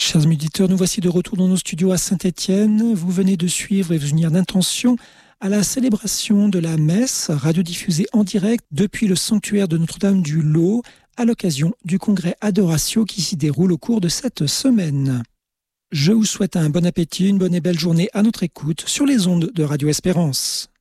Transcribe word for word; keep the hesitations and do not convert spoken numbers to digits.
Chers auditeurs, nous voici de retour dans nos studios à Saint-Étienne. Vous venez de suivre et vous unir d'intention à la célébration de la messe radiodiffusée en direct depuis le sanctuaire de Notre-Dame du Lot à l'occasion du congrès Adoratio qui s'y déroule au cours de cette semaine. Je vous souhaite un bon appétit, une bonne et belle journée à notre écoute sur les ondes de Radio Espérance.